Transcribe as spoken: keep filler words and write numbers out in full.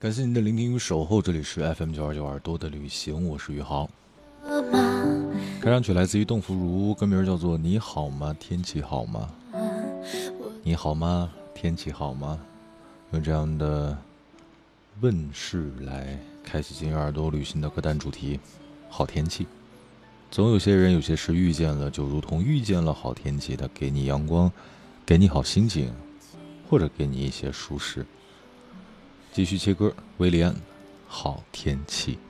感谢您的聆听与守候，这里是 F M 九二九耳朵的旅行，我是宇豪。开场曲来自于邓福如，歌名叫做你好吗天气好吗？你好吗天气好吗？用这样的问世来开启今日耳朵旅行的歌单主题，好天气。总有些人有些事遇见了，就如同遇见了好天气，它给你阳光，给你好心情，或者给你一些舒适。继续切歌，威廉，好天气。